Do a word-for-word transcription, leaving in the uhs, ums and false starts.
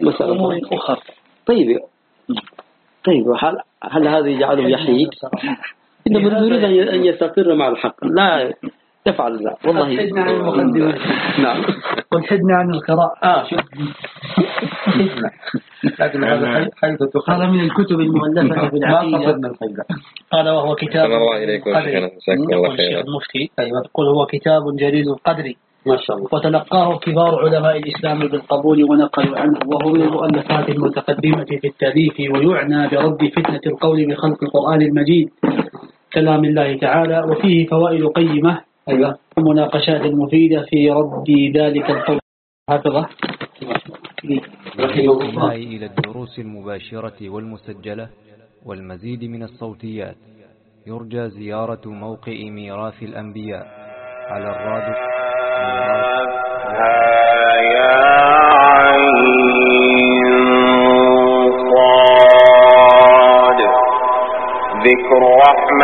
أمور أخرى. طيب طيب هل هل هذا يجعله يحيد؟ إنما نريد أن يستقر مع الحق، لا يفعل ذا. والله حدنا عن المقدمة. نعم. وحدنا عن القراءة. آه شوف. لكن هذا حيث هذا من الكتب المؤلفة في العقيدة. هذا وهو كتاب قدري. المفتي يقول هو كتاب جليل القدر ما شاء الله، وتلقاه كبار علماء الإسلام بالقبول ونقلوا عنه، وهو من المؤلفات المتقدمة في التاريخ، ويعنى برد فتنة القول بخلق القرآن المجيد كلام الله تعالى، وفيه فوائد قيمة أيوة ومناقشات مفيدة في رد ذلك القول. حفظه إلى الدروس المباشرة والمسجلة والمزيد من الصوتيات يرجى زيارة موقع ميراث الأنبياء على الرابط يا عين صاد ذكر رحمة